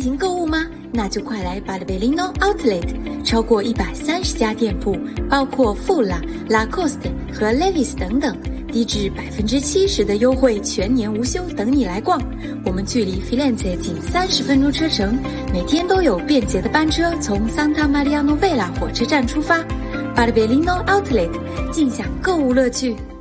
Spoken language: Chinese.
情购物吗？那就快来Bartolino Outlet， 超过130家店铺，包括富拉、Lacoste 和 Levi's 等等，低至70%的优惠，全年无休，等你来逛。我们距离 Firenze 仅30分钟车程，每天都有便捷的班车从 Santa Maria Novella 火车站出发。Bartolino Outlet， 尽享购物乐趣。